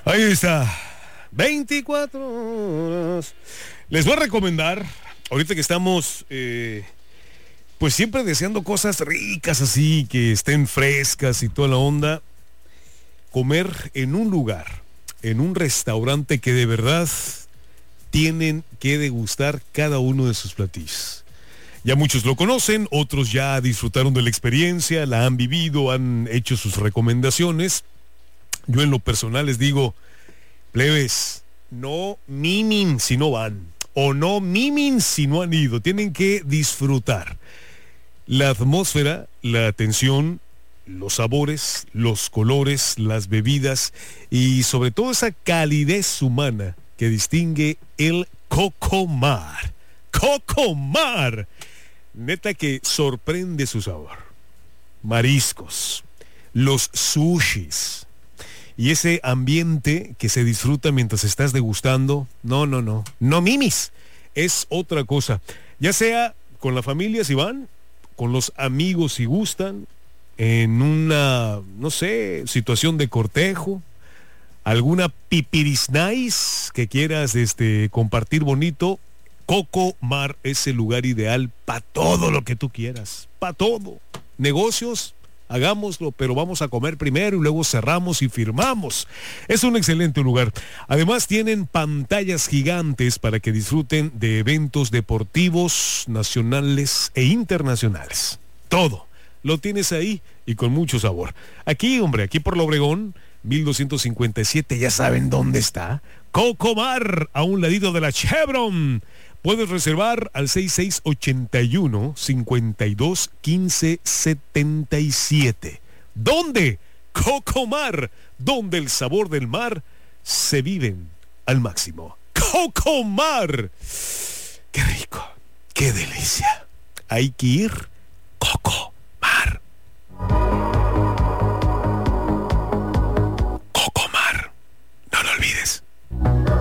Ahí está. 24 horas. Les voy a recomendar, ahorita que estamos, pues siempre deseando cosas ricas así, que estén frescas y toda la onda, comer en un lugar, en un restaurante que de verdad tienen que degustar cada uno de sus platillos. Ya muchos lo conocen, otros ya disfrutaron de la experiencia, la han vivido, han hecho sus recomendaciones. Yo en lo personal les digo, plebes, no mimin si no van, o no mimin si no han ido, tienen que disfrutar la atmósfera, la atención, los sabores, los colores, las bebidas y sobre todo esa calidez humana que distingue el Cocomar. ¡Cocomar! Neta que sorprende su sabor. Mariscos, los sushis y ese ambiente que se disfruta mientras estás degustando. No mimis, es otra cosa. Ya sea con la familia si van, con los amigos si gustan, en una, no sé, situación de cortejo, alguna pipiris nice que quieras compartir bonito. Cocomar es el lugar ideal para todo lo que tú quieras, para todo. Negocios, hagámoslo, pero vamos a comer primero y luego cerramos y firmamos. Es un excelente lugar. Además tienen pantallas gigantes para que disfruten de eventos deportivos nacionales e internacionales. Todo lo tienes ahí y con mucho sabor. Aquí, hombre, aquí por la Obregón 1257, ya saben dónde está. Cocomar, a un ladito de la Chevron. Puedes reservar al 6681-521577. ¿Dónde? Cocomar, donde el sabor del mar se viven al máximo. Cocomar. Qué rico, qué delicia. Hay que ir